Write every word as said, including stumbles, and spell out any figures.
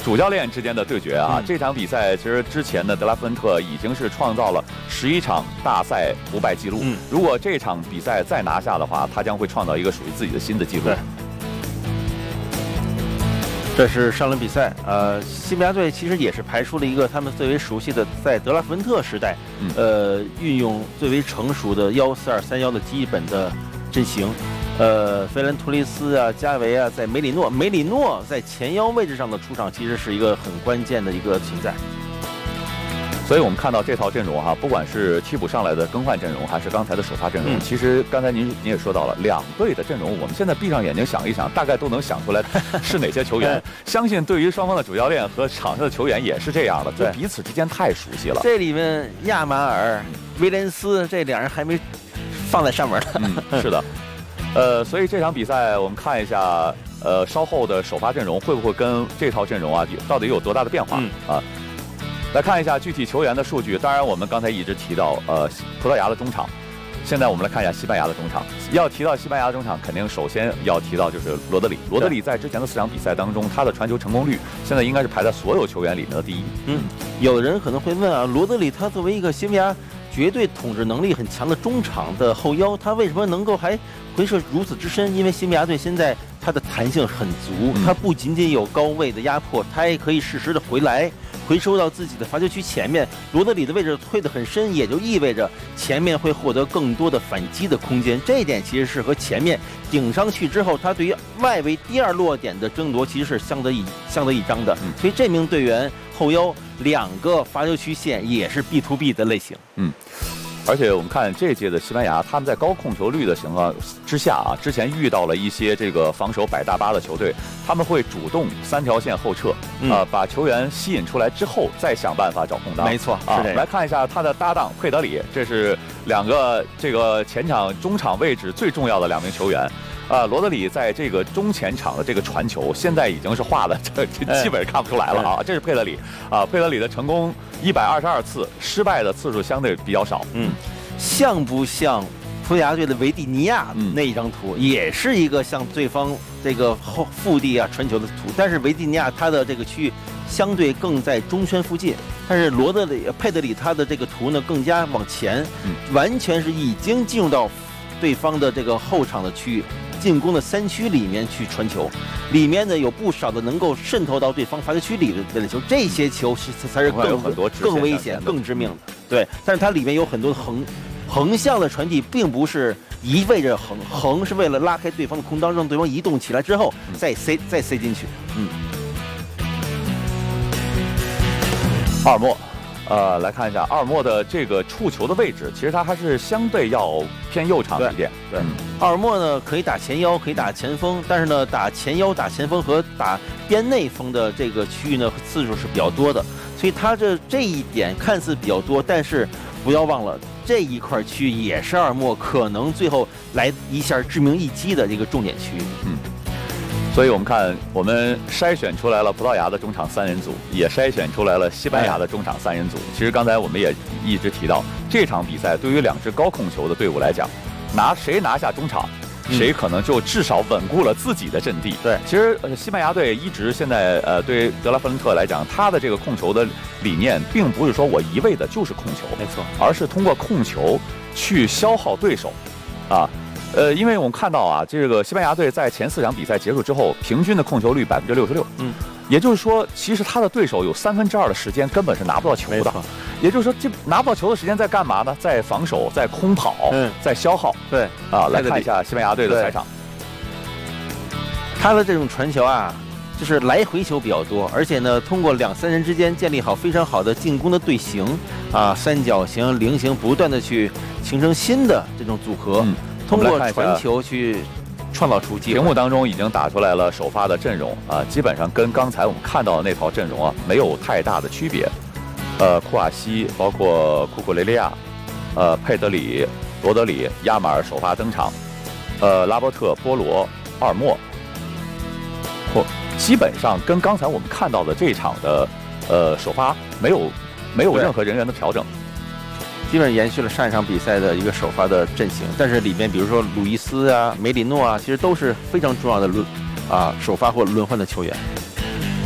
主教练之间的对决啊，嗯、这场比赛其实之前的德拉夫伦特已经是创造了十一场大赛不败记录。嗯，如果这场比赛再拿下的话，他将会创造一个属于自己的新的记录。 这是上轮比赛，呃，西班牙队其实也是排出了一个他们最为熟悉的，在德拉夫伦特时代，嗯、呃，运用最为成熟的幺四二三幺的基本的阵型。呃，费兰图利斯啊，加维啊，在梅里诺，梅里诺在前腰位置上的出场，其实是一个很关键的一个存在。 所以我们看到这套阵容哈，不管是替补上来的更换阵容，还是刚才的首发阵容，嗯、其实刚才您您也说到了，两队的阵容，我们现在闭上眼睛想一想，大概都能想出来是哪些球员。相信对于双方的主教练和场上的球员也是这样的，就彼此之间太熟悉了。 这里面亚马尔、威廉斯这两人还没放在上面呢。 嗯，是的。呃，所以这场比赛我们看一下，呃，稍后的首发阵容会不会跟这套阵容啊，到底有多大的变化、嗯、啊？来看一下具体球员的数据。当然，我们刚才一直提到，呃，葡萄牙的中场。现在我们来看一下西班牙的中场。要提到西班牙的中场，肯定首先要提到就是罗德里。罗德里在之前的四场比赛当中，他的传球成功率现在应该是排在所有球员里面的第一。 嗯，有人可能会问啊，罗德里他作为一个西班牙绝对统治能力很强的中场的后腰，他为什么能够还回射如此之深？因为西班牙队现在它的弹性很足，它不仅仅有高位的压迫，它也可以适时的回来，回收到自己的罚球区前面。罗德里的位置退得很深，也就意味着前面会获得更多的反击的空间。这一点其实是和前面顶上去之后，他对于外围第二落点的争夺其实是相得益相得益彰的。所以这名队员后腰两个罚球区线也是 B to B 的类型。 嗯。而且我们看这届的西班牙，他们在高控球率的情况之下啊，之前遇到了一些这个防守摆大巴的球队，他们会主动三条线后撤，啊、嗯呃，把球员吸引出来之后，再想办法找空当。 没错， 啊，来看一下他的搭档佩德里，这是两个这个前场、中场位置最重要的两名球员。啊，罗德里在这个中前场的这个传球，现在已经是画的这这基本看不出来了啊。这是佩德里啊，佩德里的成功一百二十二次，失败的次数相对比较少。 嗯，像不像葡萄牙队的维蒂尼亚那一张图，嗯、也是一个向对方这个后腹地啊传球的图，但是维蒂尼亚他的这个区域相对更在中圈附近，但是罗德里、佩德里他的这个图呢更加往前，嗯、完全是已经进入到对方的这个后场的区域。进攻的三区里面去传球，里面呢有不少的能够渗透到对方罚球区里的球，这些球是才是更更危险、更致命的。对，但是它里面有很多横横向的传递，并不是一味着横横，是为了拉开对方的空当，让对方移动起来之后再塞再塞进去。嗯， 阿尔莫。呃，来看一下阿尔莫的这个触球的位置，其实他还是相对要偏右场一点。 对，对嗯、阿尔莫呢可以打前腰，可以打前锋，但是呢打前腰、打前锋和打边内锋的这个区域呢次数是比较多的，所以他这这一点看似比较多，但是不要忘了这一块区域也是阿尔莫可能最后来一下致命一击的这个重点区域。 嗯。所以我们看，我们筛选出来了葡萄牙的中场三人组，也筛选出来了西班牙的中场三人组。其实刚才我们也一直提到，这场比赛对于两支高控球的队伍来讲，拿谁拿下中场，谁可能就至少稳固了自己的阵地。 对， 其实呃，西班牙队一直现在呃，对于德拉夫伦特来讲，他的这个控球的理念，并不是说我一味的就是控球， 没错， 而是通过控球去消耗对手，啊。呃，因为我们看到啊，这个西班牙队在前四场比赛结束之后，平均的控球率百分之六十六。嗯，也就是说，其实他的对手有三分之二的时间根本是拿不到球的。也就是说，这拿不到球的时间在干嘛呢？在防守，在空跑，嗯，在消耗。 对啊，来看一下西班牙队的赛场。 他的这种传球啊，就是来回球比较多，而且呢，通过两三人之间建立好非常好的进攻的队形啊，三角形、菱形，不断的去形成新的这种组合。嗯，通过传球去创造出机会。 屏幕当中已经打出来了首发的阵容啊，基本上跟刚才我们看到的那套阵容啊没有太大的区别。呃，库瓦西，包括库库雷利亚，呃，佩德里、罗德里、亚马尔首发登场，呃，拉波特、波罗、阿尔莫，或基本上跟刚才我们看到的这场的呃首发没有没有任何人员的调整。 基本延续了上一场比赛的一个首发的阵型，但是里面比如说鲁伊斯啊、梅里诺啊，其实都是非常重要的轮啊首发或轮换的球员。